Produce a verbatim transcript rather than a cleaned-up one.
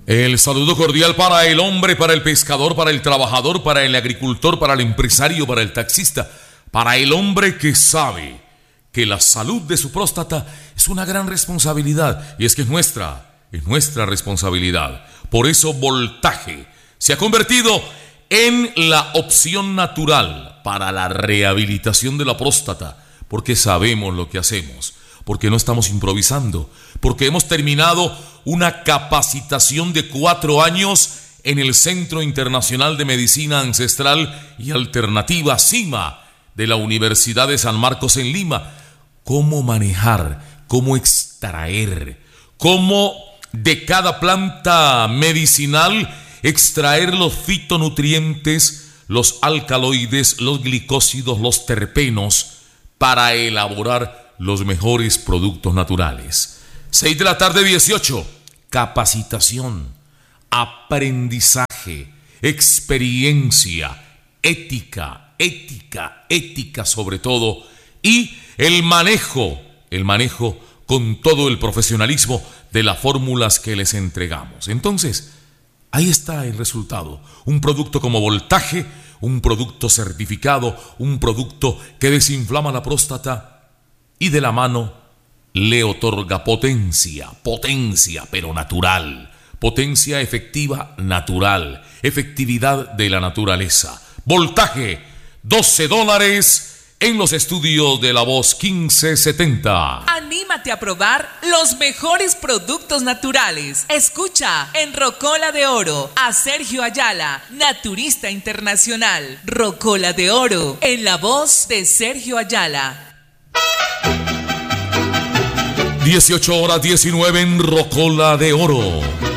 El saludo cordial para el hombre, para el pescador, para el trabajador, para el agricultor, para el empresario, para el taxista, para el hombre que sabe que la salud de su próstata es una gran responsabilidad, y es que es nuestra, es nuestra responsabilidad. Por eso Voltaje se ha convertido en la opción natural para la rehabilitación de la próstata, porque sabemos lo que hacemos, porque no estamos improvisando, porque hemos terminado una capacitación de cuatro años en el Centro Internacional de Medicina Ancestral y Alternativa CIMA de la Universidad de San Marcos en Lima. Cómo manejar, cómo extraer, cómo de cada planta medicinal extraer los fitonutrientes, los alcaloides, los glicósidos, los terpenos para elaborar los mejores productos naturales. seis de la tarde, dieciocho. Capacitación, aprendizaje, experiencia, ética, ética, ética sobre todo, y el manejo, el manejo con todo el profesionalismo de las fórmulas que les entregamos. Entonces, ahí está el resultado. Un producto como Voltaje, un producto certificado, un producto que desinflama la próstata y de la mano le otorga potencia, potencia pero natural, potencia efectiva natural, efectividad de la naturaleza. Voltaje, doce dólares en los estudios de La Voz quince setenta. Anímate a probar los mejores productos naturales. Escucha en Rocola de Oro a Sergio Ayala, naturista internacional. Rocola de Oro, en la voz de Sergio Ayala. dieciocho horas diecinueve en Rocola de Oro.